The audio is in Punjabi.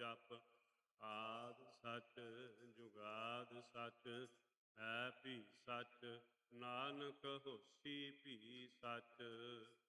ਜਪ। ਆਦਿ ਸਚ ਜੁਗਾਦਿ ਸਚ, ਹੈ ਭੀ ਸਚ, ਨਾਨਕ ਹੋਸੀ ਭੀ ਸਚ।